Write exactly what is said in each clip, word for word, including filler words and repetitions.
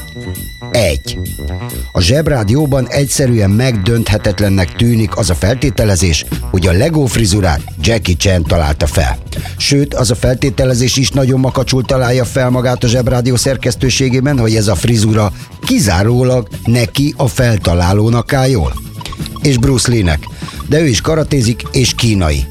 Egy. A Zsebrádióban egyszerűen megdönthetetlennek tűnik az a feltételezés, hogy a Lego frizurát Jackie Chan találta fel. Sőt, az a feltételezés is nagyon makacsul találja fel magát a Zsebrádió szerkesztőségében, hogy ez a frizura kizárólag neki a feltalálónak áll jól. És Bruce Lee-nek. De ő is karatézik és kínai.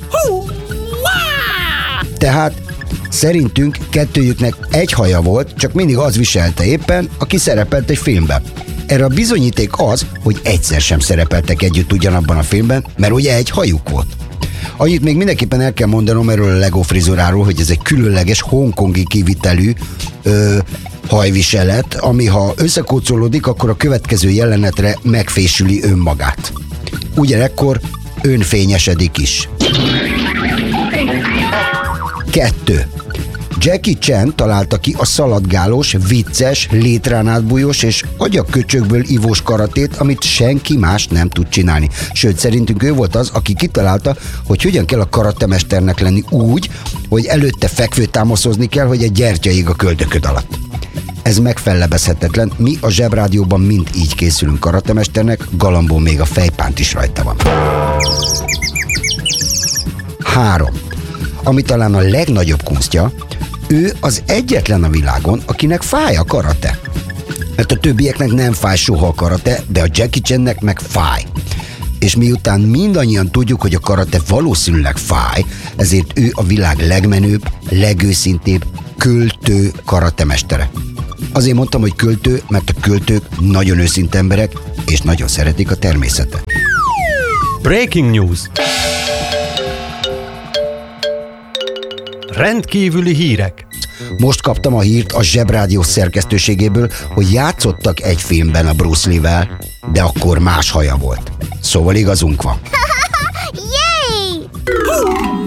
Tehát szerintünk kettőjüknek egy haja volt, csak mindig az viselte éppen, aki szerepelt egy filmben. Erre a bizonyíték az, hogy egyszer sem szerepeltek együtt ugyanabban a filmben, mert ugye egy hajuk volt. Annyit még mindenképpen el kell mondanom erről a Lego frizuráról, hogy ez egy különleges hongkongi kivitelű ö, hajviselet, ami ha összekócolódik, akkor a következő jelenetre megfésüli önmagát. Ugyanekkor önfényesedik is. Kettő. Jackie Chan találta ki a szaladgálós, vicces, létrán átbújós és agyakköcsökből ivós karatét, amit senki más nem tud csinálni. Sőt, szerintünk ő volt az, aki kitalálta, hogy hogyan kell a karatemesternek lenni úgy, hogy előtte fekvőtámaszozni kell, hogy egy gyertya ég a köldököd alatt. Ez megfellebezhetetlen, mi a Zsebrádióban mind így készülünk karatemesternek, galambon még a fejpánt is rajta van. Három. Ami talán a legnagyobb kunstja, ő az egyetlen a világon, akinek fáj a karate. Mert a többieknek nem fáj soha a karate, de a Jackie Channek meg fáj. És miután mindannyian tudjuk, hogy a karate valószínűleg fáj, ezért ő a világ legmenőbb, legőszintébb, költő karatemestere. Azért mondtam, hogy költő, mert a költők nagyon őszinte emberek, és nagyon szeretik a természetet. Breaking news. Rendkívüli hírek. Most kaptam a hírt a Zsebrádió szerkesztőségéből, hogy játszottak egy filmben a Bruce Lee-vel, de akkor más haja volt. Szóval igazunk van.